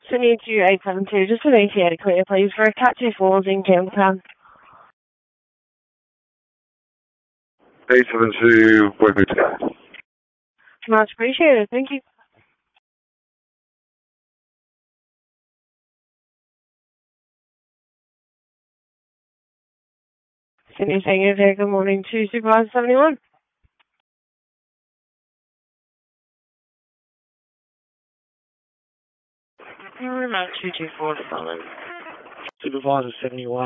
Sydney 2872, just an ETA clear, please, for a Cat 2 Falls in Campbelltown. 872, wait me. Much appreciated, thank you. Sydney Senior there, good morning to Supervisor 71. Remote 224 Solid. Supervisor 71.